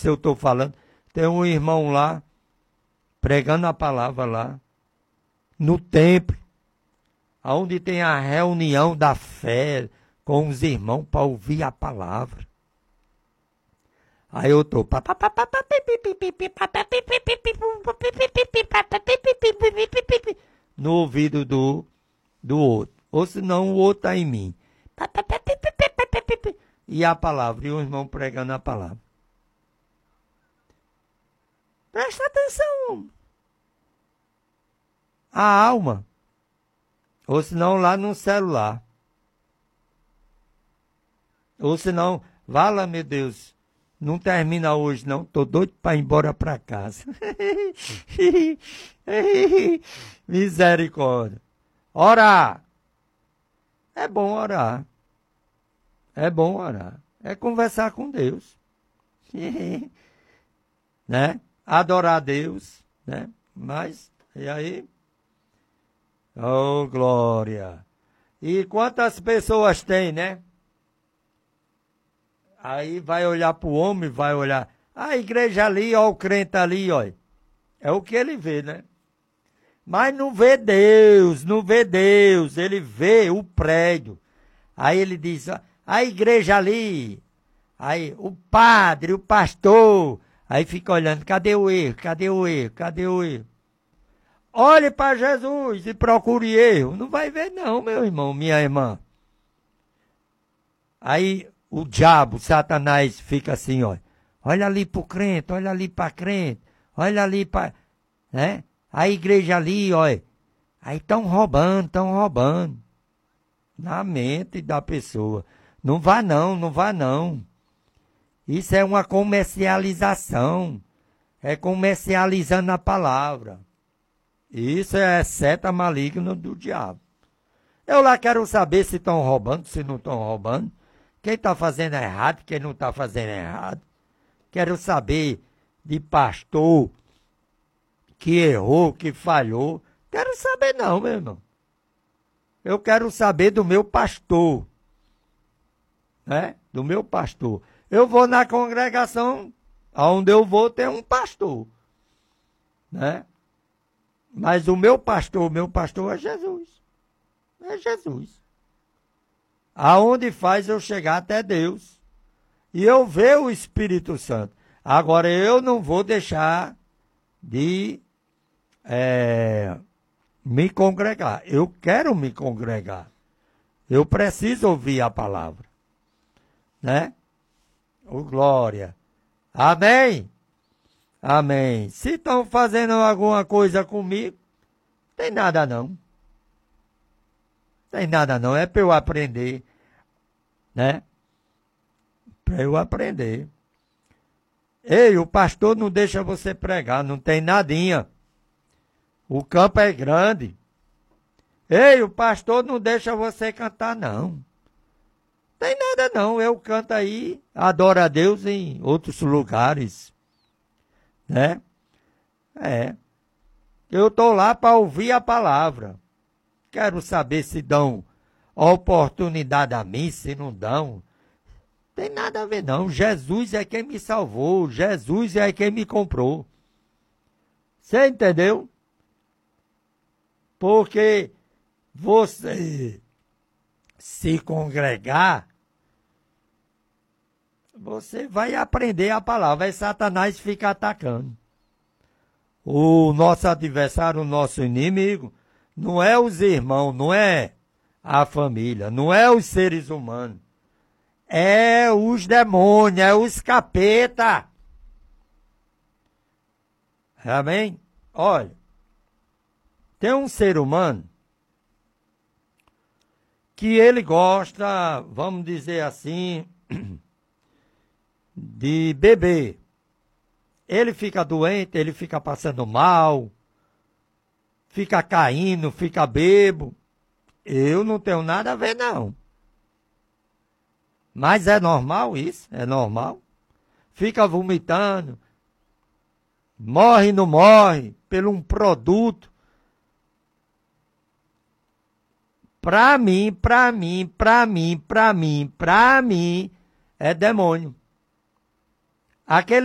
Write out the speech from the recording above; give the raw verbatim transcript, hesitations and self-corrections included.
se eu estou falando. Tem um irmão lá, pregando a palavra lá, no templo, onde tem a reunião da fé com os irmãos para ouvir a palavra. Aí eu estou no ouvido do, do outro. Ou senão o outro está em mim. E a palavra, e o irmão pregando a palavra. Presta atenção. A alma. Ou senão lá no celular. Ou senão, vala, meu Deus, não termina hoje não, tô doido para ir embora para casa. Misericórdia. Orar. É bom orar. É bom orar. É conversar com Deus. Né? Adorar a Deus, né? Mas, e aí? Oh, glória! E quantas pessoas tem, né? Aí vai olhar para o homem, vai olhar, a igreja ali, ó, o crente ali, ó. É o que ele vê, né? Mas não vê Deus, não vê Deus, ele vê o prédio. Aí ele diz, ó, a igreja ali, aí o padre, o pastor, aí fica olhando, cadê o erro, cadê o erro, cadê o erro? Olhe para Jesus e procure erro. Não vai ver não, meu irmão, minha irmã. Aí o diabo, Satanás, fica assim, ó. Olha ali para o crente, olha ali para crente, olha ali para... Né? A igreja ali, ó. Aí estão roubando, estão roubando. Na mente da pessoa. Não vá não, não vá não. Isso é uma comercialização. É comercializando a palavra. Isso é seta maligna do diabo. Eu lá quero saber se estão roubando, se não estão roubando. Quem está fazendo errado, quem não está fazendo errado. Quero saber de pastor que errou, que falhou. Quero saber não, meu irmão. Eu quero saber do meu pastor. Né? Do meu pastor. Eu vou na congregação, aonde eu vou tem um pastor. Né? Mas o meu pastor, o meu pastor é Jesus. É Jesus. Aonde faz eu chegar até Deus. E eu ver o Espírito Santo. Agora eu não vou deixar de é, me congregar. Eu quero me congregar. Eu preciso ouvir a palavra. Né? Oh, glória. Amém? Amém. Se estão fazendo alguma coisa comigo, tem nada não. Tem nada não. É para eu aprender. Né? Para eu aprender. Ei, o pastor não deixa você pregar. Não tem nadinha. O campo é grande. Ei, o pastor não deixa você cantar não. Tem nada não. Eu canto aí. Adoro a Deus em outros lugares. Né? É. Eu estou lá para ouvir a palavra. Quero saber se dão oportunidade a mim, se não dão. Tem nada a ver não. Jesus é quem me salvou. Jesus é quem me comprou. Você entendeu? Porque você se congregar, você vai aprender a palavra. Aí Satanás fica atacando. O nosso adversário, o nosso inimigo, não é os irmãos, não é a família, não é os seres humanos. É os demônios, é os capeta. Amém? Olha, tem um ser humano que ele gosta, vamos dizer assim, de beber. Ele fica doente, ele fica passando mal, fica caindo, fica bebo. Eu não tenho nada a ver, não. Mas é normal isso, é normal. Fica vomitando, morre não morre, por um produto. Pra mim, pra mim, pra mim, pra mim, pra mim, é demônio. Aquele